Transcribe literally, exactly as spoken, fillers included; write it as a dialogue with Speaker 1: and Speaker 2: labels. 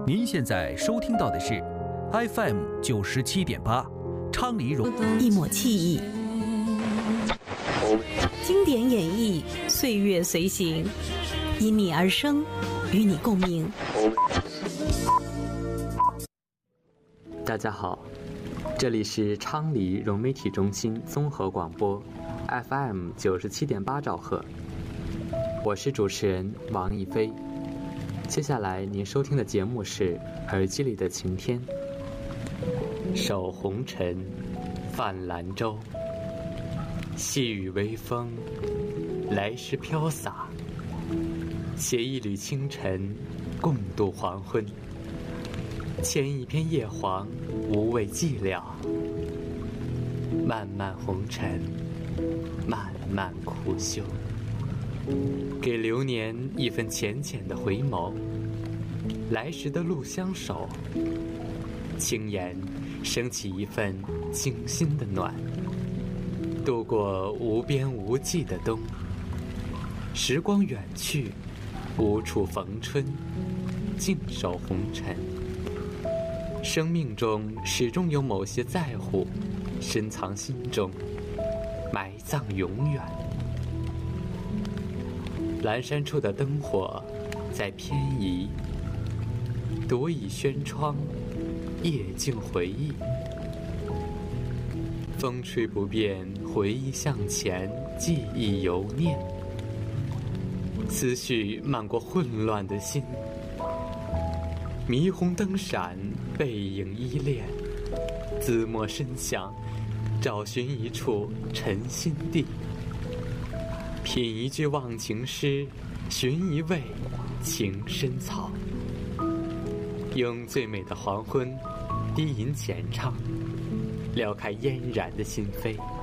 Speaker 1: 您现在收听到的是 F M 九十七点八，昌黎荣
Speaker 2: 一抹气意，经典演绎，岁月随行，因你而生，与你共鸣。
Speaker 3: 大家好，这里是昌黎融媒体中心综合广播 F M 九十七点八兆赫，我是主持人王一飞。接下来您收听的节目是耳机里的晴天。守红尘，泛兰舟，细雨微风，来时飘洒，携一缕清晨，共度黄昏。牵一片叶黄，无畏寂寥。漫漫红尘，漫漫苦修。给流年一份浅浅的回眸，来时的路相守。轻言升起一份清新的暖，度过无边无际的冬。时光远去，无处逢春，静守红尘。生命中始终有某些在乎，深藏心中，埋葬永远。阑珊处的灯火在偏移，独倚轩窗，夜静回忆。风吹不变，回忆向前，记忆犹念。思绪漫过混乱的心，霓虹灯闪，背影依恋，紫陌深巷，找寻一处沉心地。品一句忘情诗，寻一味情深草。用最美的黄昏低吟浅唱，撩开嫣然的心扉。